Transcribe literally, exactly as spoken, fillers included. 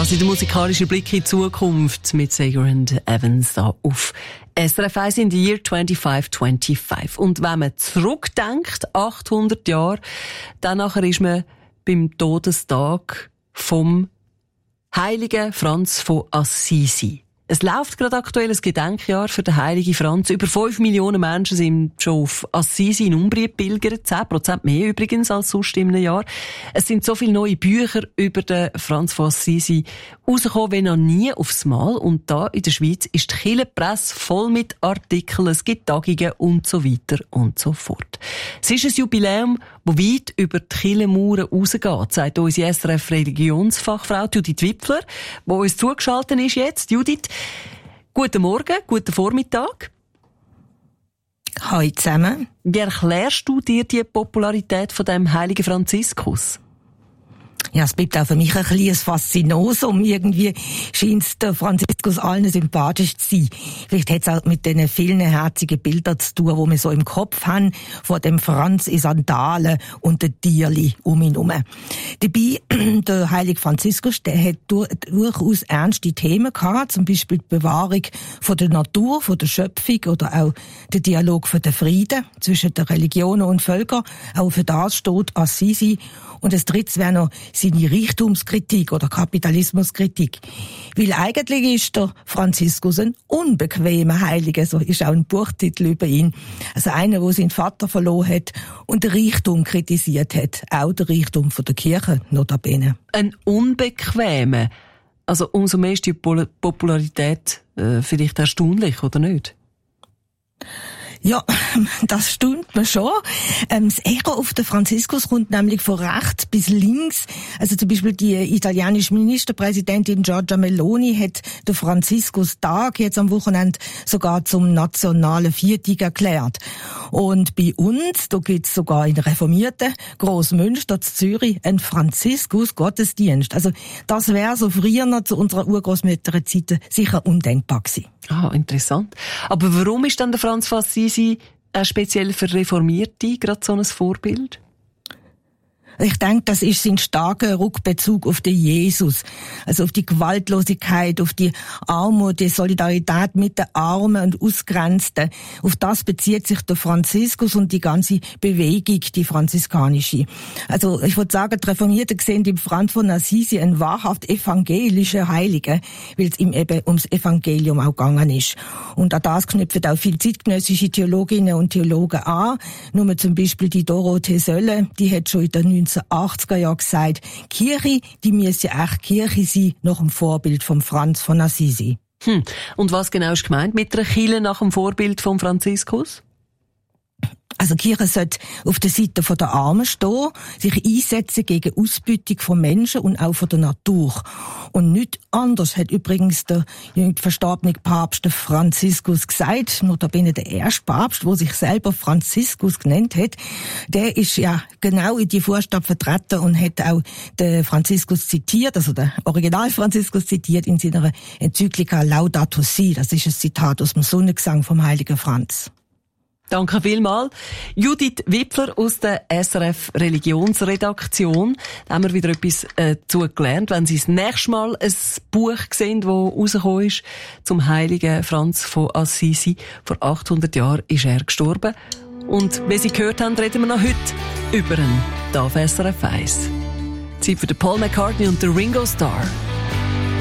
quasi der musikalische Blick in die Zukunft mit Sager und Evans da auf S R F eins in the year twenty-five twenty-five. Und wenn man zurückdenkt, achthundert Jahre, dann nachher ist man beim Todestag vom heiligen Franz von Assisi. Es läuft gerade aktuell ein Gedenkjahr für den heiligen Franz. Über fünf Millionen Menschen sind schon auf Assisi in Umbrien pilgert. zehn Prozent mehr übrigens als sonst im Jahr. Es sind so viele neue Bücher über den Franz von Assisi rausgekommen wie noch nie aufs Mal. Und da in der Schweiz ist die Kirchenpresse voll mit Artikeln. Es gibt Tagungen und so weiter und so fort. Es ist ein Jubiläum, das weit über die Kirchenmauern rausgeht, sagt unsere S R F-Religionsfachfrau Judith Wipfler, die uns zugeschaltet ist jetzt. Judith, guten Morgen, guten Vormittag. Hallo zusammen. Wie erklärst du dir die Popularität von dem heiligen Franziskus? Ja, es bleibt auch für mich ein kleines Faszinosum. Irgendwie scheint der Franziskus allen sympathisch zu sein. Vielleicht hat es auch mit den vielen herzigen Bildern zu tun, die wir so im Kopf haben, von dem Franz in Sandalen und den Tierli um ihn herum. Dabei, der heilige Franziskus, der hat durchaus ernste Themen gehabt, zum Beispiel die Bewahrung von der Natur, von der Schöpfung oder auch der Dialog für den Frieden zwischen den Religionen und Völkern. Auch für das steht Assisi. Und das dritte wäre noch seine Reichtumskritik oder Kapitalismuskritik. Weil eigentlich ist der Franziskus ein unbequemer Heiliger, so ist auch ein Buchtitel über ihn. Also einer, der seinen Vater verloren hat und den Reichtum kritisiert hat. Auch der Reichtum von der Kirche, notabene. Ein unbequemer. Also umso mehr ist die Popularität äh, vielleicht erstaunlich, oder nicht? Ja, das stimmt mir schon. Ähm, das Echo auf den Franziskus kommt nämlich von rechts bis links. Also zum Beispiel die italienische Ministerpräsidentin Giorgia Meloni hat den Franziskus-Tag jetzt am Wochenende sogar zum nationalen Viertag erklärt. Und bei uns, da gibt's sogar in reformierten Grossmünster zu Zürich einen Franziskus-Gottesdienst. Also das wäre so früher noch zu unserer Urgroßmütterzeit sicher undenkbar gewesen. Ah, interessant. Aber warum ist dann der Franz von Assisi äh, speziell für Reformierte gerade so ein Vorbild? Ich denke, das ist sein starker Rückbezug auf den Jesus. Also auf die Gewaltlosigkeit, auf die Armut, die Solidarität mit den Armen und Ausgrenzten. Auf das bezieht sich der Franziskus und die ganze Bewegung, die franziskanische. Also ich würde sagen, die Reformierten sehen im Franz von Assisi einen wahrhaft evangelischen Heiligen, weil es ihm eben ums Evangelium auch gegangen ist. Und an das knüpfen auch viele zeitgenössische Theologinnen und Theologen an. Nur zum Beispiel die Dorothee Sölle, die hat schon in den neunzehnhundertachtziger Jahren gesagt, Kirche, die müsse echt Kirche sein, nach dem Vorbild vom Franz von Assisi. Hm. Und was genau ist gemeint mit einer Kirche nach dem Vorbild vom Franziskus? Also die Kirche sollte auf der Seite der Armen stehen, sich einsetzen gegen Ausbeutung von Menschen und auch von der Natur. Und nicht anders hat übrigens der verstorbene Papst Franziskus gesagt, notabene der erste Papst, der sich selber Franziskus genannt hat, der ist ja genau in die Fußstapfen vertreten und hat auch den Franziskus zitiert, also den Original Franziskus zitiert in seiner Enzyklika Laudato Si. Das ist ein Zitat aus dem Sonnengesang vom heiligen Franz. Danke vielmals. Judith Wipfler aus der S R F Religionsredaktion. Da haben wir wieder etwas äh, zugelernt. Wenn Sie das nächste Mal ein Buch sehen, das rausgekommen ist, zum heiligen Franz von Assisi. Vor achthundert Jahren ist er gestorben. Und wie Sie gehört haben, reden wir noch heute über ihn. Da auf S R F eins. Zeit für den Paul McCartney und den Ringo Starr.